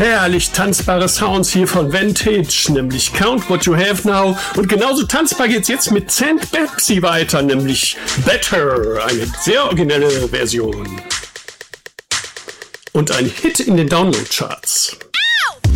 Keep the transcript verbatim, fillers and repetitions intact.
herrlich tanzbare Sounds hier von Vantage, nämlich Count What You Have Now. Und genauso tanzbar geht's jetzt mit Saint Pepsi weiter, nämlich Better, eine sehr originelle Version. Und ein Hit in den Download-Charts.